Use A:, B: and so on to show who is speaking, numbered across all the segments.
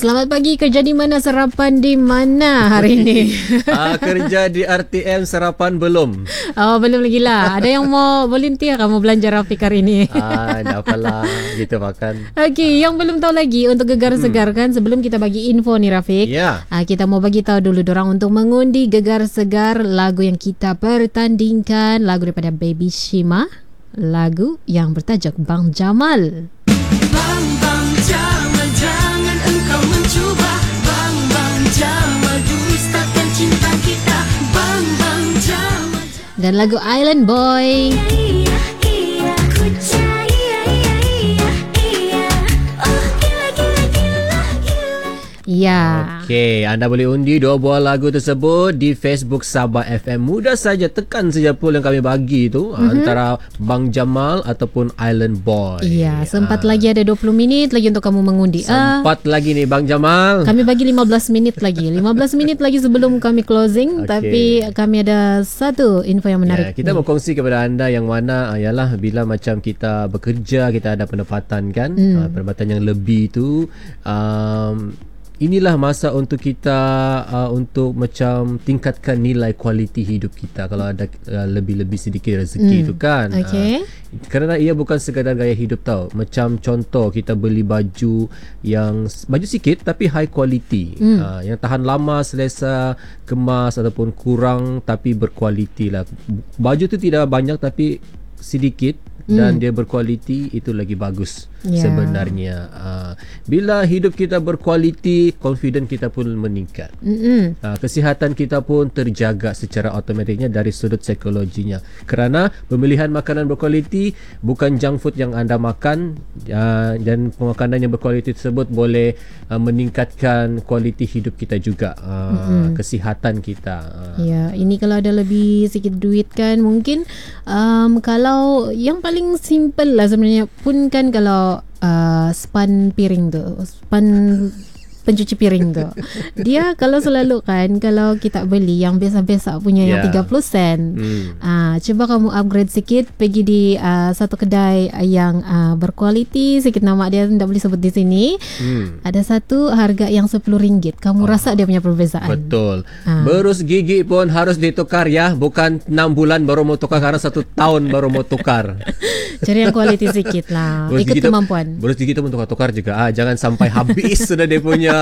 A: Selamat pagi, kerja di mana, sarapan di mana hari ini?
B: Kerja di RTM, sarapan belum.
A: Oh, belum lagi lah. Ada yang mau volunteer kamu belanja Rafiq hari ini?
B: Tak apalah, kita makan.
A: Okey, yang belum tahu lagi untuk Gegar Segar kan, sebelum kita bagi info ni Rafiq, kita mau bagi tahu dulu dorang untuk mengundi Gegar Segar lagu yang kita pertandingkan, lagu daripada Baby Shima, lagu yang bertajuk Bang Jamal.
C: Bang Bang Jamal, jangan engkau mencuba. Bang Bang Jamal, dustakan cinta kita. Bang Bang Jamal.
A: Dan lagu Island Boy.
C: Iya, iya, ku cahaya, iya, iya, iya. Oh, gila, gila, gila, gila.
A: Ya.
B: Okey, anda boleh undi dua buah lagu tersebut di Facebook Sabah FM. Mudah saja, tekan saja poll yang kami bagi tu, antara Bang Jamal ataupun Island Boy.
A: Ya, sempat lagi ada 20 minit lagi untuk kamu mengundi.
B: Sempat lagi ni Bang Jamal.
A: Kami bagi 15 minit lagi. 15 minit lagi sebelum kami closing. Tapi kami ada satu info yang menarik.
B: Kita mau kongsi kepada anda yang mana ialah bila macam kita bekerja, kita ada pendapatan kan, pendapatan yang lebih tu, inilah masa untuk kita untuk macam tingkatkan nilai kualiti hidup kita kalau ada lebih-lebih sedikit rezeki tu kan. Kerana ia bukan sekadar gaya hidup tau. Macam contoh, kita beli baju yang baju sikit tapi high quality, yang tahan lama, selesa kemas ataupun kurang tapi berkualiti lah. Baju tu tidak banyak tapi sedikit dan dia berkualiti, itu lagi bagus sebenarnya. Bila hidup kita berkualiti, confident kita pun meningkat. Kesihatan kita pun terjaga secara automatiknya dari sudut psikologinya. Kerana pemilihan makanan berkualiti bukan junk food yang anda makan, dan pemakanan yang berkualiti tersebut boleh meningkatkan kualiti hidup kita juga, kesihatan kita.
A: Ya, ini kalau ada lebih sikit duit kan, mungkin kalau yang paling simple lah sebenarnya pun kan, kalau span piring tu, span pencuci piring tu, dia kalau selalu kan, kalau kita beli yang biasa-biasa punya yang 30 sen, cuba kamu upgrade sikit, pergi di satu kedai yang berkualiti sikit, nama dia tidak boleh sebut di sini, ada satu harga yang RM10, kamu rasa dia punya perbezaan.
B: Betul. Berus gigi pun harus ditukar ya, bukan 6 bulan baru mau tukar, karena 1 tahun baru mau tukar.
A: Cari yang kualiti sikit lah, ikut kemampuan.
B: Berus gigi tu pun tukar-tukar juga, jangan sampai habis sudah dia punya.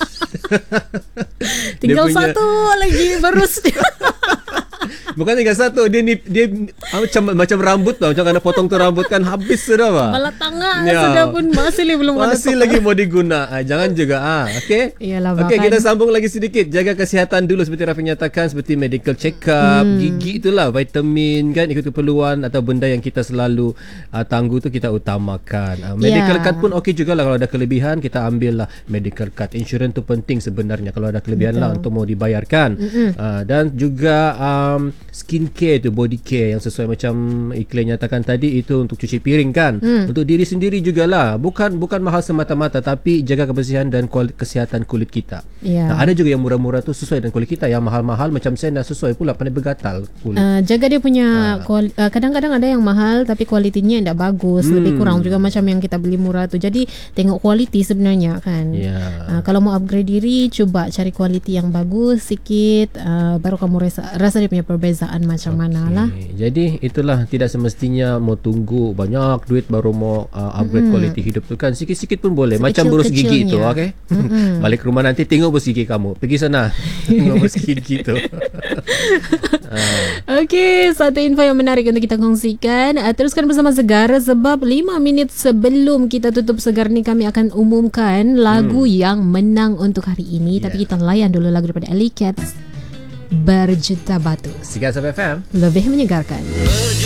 A: Tinggal dia punya, satu lagi berus dia.
B: Bukan tinggal satu, dia macam rambut tau, macam kena potong tu rambut kan, habis sudah pak.
A: Malah tangan sudah pun masih
B: lagi mau diguna. Jangan juga. Okey. Okey, kita sambung lagi sedikit. Jaga kesihatan dulu seperti Rafi nyatakan, seperti medical check up, gigi itulah, vitamin kan, ikut keperluan atau benda yang kita selalu tangguh tu kita utamakan. Medical card pun okey juga lah, kalau ada kelebihan kita ambil lah medical card. Insurans tu penting sebenarnya kalau ada kelebihan lah untuk mau dibayarkan. Dan juga skincare tu, body care yang sesuai macam iklan nyatakan tadi, itu untuk cuci piring kan, untuk diri sendiri jugalah, bukan mahal semata-mata, tapi jaga kebersihan dan kesihatan kulit kita. Ada juga yang murah-murah tu sesuai dengan kulit kita, yang mahal-mahal macam saya dah sesuai pula, pandai bergatal kulit.
A: Jaga dia punya kadang-kadang ada yang mahal tapi kualitinya tidak bagus, lebih kurang juga macam yang kita beli murah tu. Jadi tengok kualiti sebenarnya kan. Kalau mau upgrade diri, cuba cari kualiti yang bagus sikit, baru kamu rasa dia punya perbezaan macam mana lah.
B: Jadi itulah, tidak semestinya mau tunggu banyak duit baru mau upgrade kualiti hidup tu kan, sikit-sikit pun boleh. Macam berus gigi tu, okey. Balik rumah nanti tengok berus gigi kamu, pergi sana tengok berus gigi tu.
A: Okey, satu info yang menarik untuk kita kongsikan. Teruskan bersama Segar, sebab 5 minit sebelum kita tutup Segar ni, kami akan umumkan lagu yang menang untuk hari ini. Tapi kita layan dulu lagu daripada Alley Cats, Berjuta Batu.
B: Segar Sabah FM,
A: lebih menyegarkan.